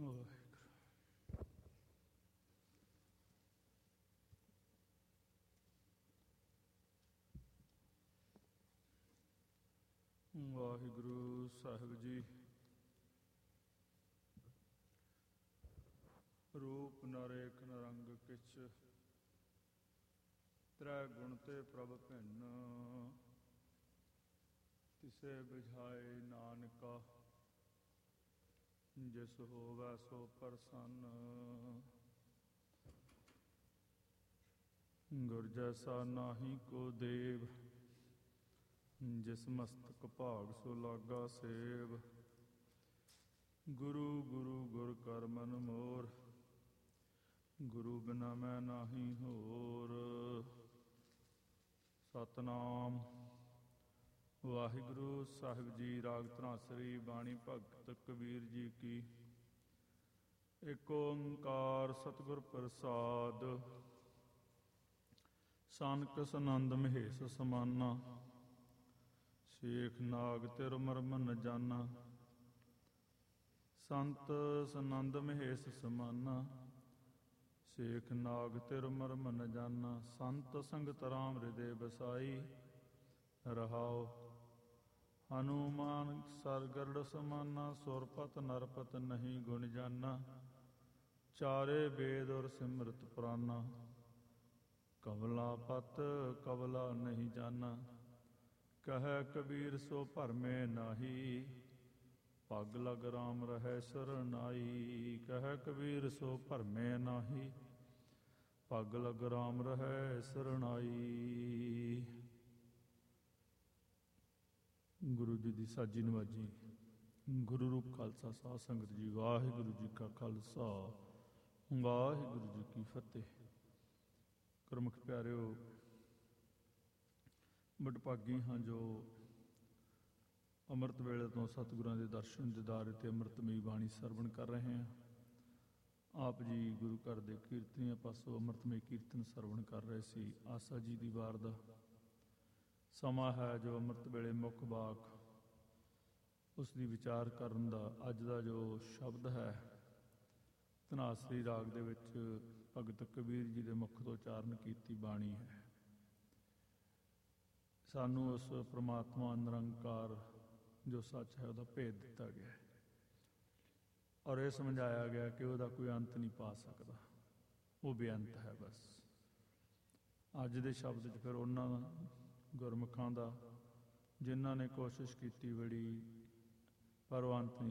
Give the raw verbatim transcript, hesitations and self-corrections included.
ਵਾਹਿਗੁਰੂ ਸਾਹਿਬ ਜੀ। ਰੂਪ ਨਰੇਕ ਨਰੰਗ ਕਿਛ, ਤ੍ਰੈ ਗੁਣ ਤੇ ਪ੍ਰਭ ਭਿੰਨ। ਤਿਸੇ ਬੁਝਾਏ ਨਾਨਕਾ, ਜਿਸ ਹੋਵੈ ਸੋ ਪ੍ਰਸੰਨ। ਗੁਰ ਜੈਸਾ ਨਾਹੀ ਕੋ ਦੇਵ, ਜਿਸ ਮਸਤਕ ਭਾਗ ਸੋ ਲਾਗਾ ਸੇਵ। ਗੁਰੂ ਗੁਰੂ ਗੁਰ ਕਰ ਮਨ ਮੋਰ, ਗੁਰੂ ਬਿਨਾ ਮੈਂ ਨਾਹੀ ਹੋਰ। ਸਤਿਨਾਮ। ਵਾਹਿਗੁਰੂ ਸਾਹਿਬ ਜੀ। ਰਾਗ ਧਨਾਸਰੀ। ਬਾਣੀ ਭਗਤ ਕਬੀਰ ਜੀ ਕੀ। ਏਕ ਓੰਕਾਰ ਸਤਿਗੁਰ ਪ੍ਰਸਾਦ। ਸਨਕ ਸਨੰਦ ਮਹੇਸ਼ ਸਮਾਨਾ, ਸ਼ੇਖ ਨਾਗ ਤਿਰ ਮਰਮ ਨ ਜਾਨਾ। ਸੰਤ ਸਨੰਦ ਮਹੇਸ਼ ਸਮਾਨਾ, ਸ਼ੇਖ ਨਾਗ ਤਿਰ ਮਰਮ ਨ ਜਾਨਾ। ਸੰਤ ਸੰਗਤ ਰਾਮ ਹਿਰਦੇ ਬਸਾਈ, ਰਹਾਉ ਹਨੂਮਾਨ ਸਰ ਗਰੜ ਸਮਾਨਾ। ਸੁਰਪਤ ਨਰਪਤ ਨਹੀਂ ਗੁਣ ਜਾਨਾ, ਚਾਰੇ ਵੇਦ ਔਰ ਸਿਮਰਤ ਪੁਰਾਨਾ। ਕਮਲਾ ਪਤ ਕਬਲਾ ਨਹੀਂ ਜਾਨਾ, ਕਹਿ ਕਬੀਰ ਸੋ ਭਰਮੇ ਨਾਹੀ। ਪੱਗ ਲਗ ਰਾਮ ਰਹੈ ਸਰਨਾਈ, ਕਹਿ ਕਬੀਰ ਸੋ ਭਰਮੇ ਨਾਹੀ। ਪੱਗ ਲਗ ਰਾਮ ਰਹੈ ਸਰਨਾਈ। ਗੁਰੂ ਜੀ ਦੀ ਸਾਜੀ ਨਵਾਜੀ। ਗੁਰੂ ਰੂਪ ਖਾਲਸਾ ਸਾਧ ਸੰਗਤ ਜੀ। ਵਾਹਿਗੁਰੂ ਜੀ ਕਾ ਖਾਲਸਾ, ਵਾਹਿਗੁਰੂ ਜੀ ਕੀ ਫਤਿਹ। ਗੁਰਮੁਖ ਪਿਆਰਿਓ, ਵਡਭਾਗੀ ਹਾਂ ਜੋ ਅੰਮ੍ਰਿਤ ਵੇਲੇ ਤੋਂ ਸਤਿਗੁਰਾਂ ਦੇ ਦਰਸ਼ਨ ਦੀਦਾਰ ਅਤੇ ਅੰਮ੍ਰਿਤਮਈ ਬਾਣੀ ਸਰਵਣ ਕਰ ਰਹੇ ਹਾਂ। ਆਪ ਜੀ ਗੁਰੂ ਘਰ ਦੇ ਕੀਰਤਨੀਆਂ ਪਾਸੋਂ ਅੰਮ੍ਰਿਤਮਈ ਕੀਰਤਨ ਸਰਵਣ ਕਰ ਰਹੇ ਸੀ। ਆਸਾ ਜੀ ਦੀ ਵਾਰ ਦਾ ਸਮਾਂ ਹੈ ਜੋ ਅੰਮ੍ਰਿਤ ਵੇਲੇ ਮੁੱਖ ਵਾਕ ਉਸ ਦੀ ਵਿਚਾਰ ਕਰਨ ਦਾ। ਅੱਜ ਦਾ ਜੋ ਸ਼ਬਦ ਹੈ ਧਨਾਸਰੀ ਰਾਗ ਦੇ ਵਿੱਚ ਭਗਤ ਕਬੀਰ ਜੀ ਦੇ ਮੁੱਖ ਤੋਂ ਉਚਾਰਨ ਕੀਤੀ ਬਾਣੀ ਹੈ। ਸਾਨੂੰ ਉਸ ਪ੍ਰਮਾਤਮਾ ਨਿਰੰਕਾਰ ਜੋ ਸੱਚ ਹੈ ਉਹਦਾ ਭੇਦ ਦਿੱਤਾ ਗਿਆ ਔਰ ਇਹ ਸਮਝਾਇਆ ਗਿਆ ਕਿ ਉਹਦਾ ਕੋਈ ਅੰਤ ਨਹੀਂ ਪਾ ਸਕਦਾ, ਉਹ ਬੇਅੰਤ ਹੈ। ਬਸ ਅੱਜ ਦੇ ਸ਼ਬਦ 'ਚ ਫਿਰ ਉਹਨਾਂ ਗੁਰਮੁਖਾਂ ਦਾ ਜਿਨ੍ਹਾਂ ਨੇ ਕੋਸ਼ਿਸ਼ ਕੀਤੀ ਬੜੀ, ਪਰ ਉਹ ਅੰਤ ਨਹੀਂ